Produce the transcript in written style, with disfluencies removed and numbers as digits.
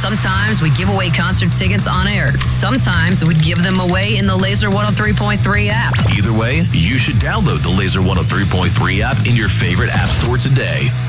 Sometimes we give away concert tickets on air. Sometimes we'd give them away in the Laser 103.3 app. Either way, you should download the Laser 103.3 app in your favorite app store today.